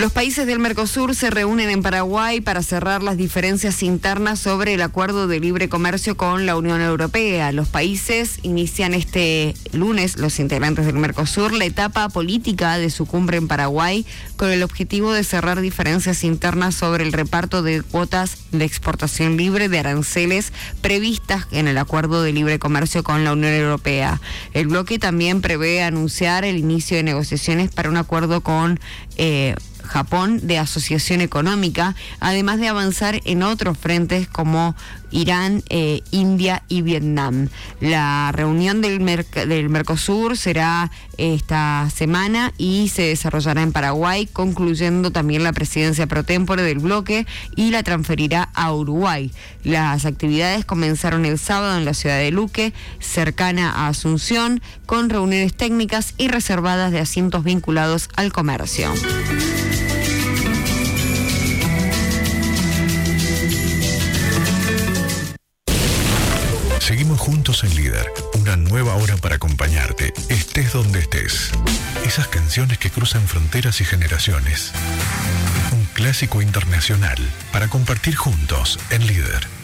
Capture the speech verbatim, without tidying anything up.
Los países del Mercosur se reúnen en Paraguay para cerrar las diferencias internas sobre el acuerdo de libre comercio con la Unión Europea. Los países inician este lunes, los integrantes del Mercosur, la etapa política de su cumbre en Paraguay con el objetivo de cerrar diferencias internas sobre el reparto de cuotas de exportación libre de aranceles previstas en el acuerdo de libre comercio con la Unión Europea. El bloque también prevé anunciar el inicio de negociaciones para un acuerdo con eh, Japón de asociación económica, además de avanzar en otros frentes como Irán, eh, India y Vietnam. La reunión del, Merc- del Mercosur será esta semana y se desarrollará en Paraguay, concluyendo también la presidencia pro tempore del bloque y la transferirá a Uruguay. Las actividades comenzaron el sábado en la ciudad de Luque, cercana a Asunción, con reuniones técnicas y reservadas de asientos vinculados al comercio. Seguimos juntos en Líder, una nueva hora para acompañarte, estés donde estés. Esas canciones que cruzan fronteras y generaciones. Un clásico internacional para compartir juntos en Líder.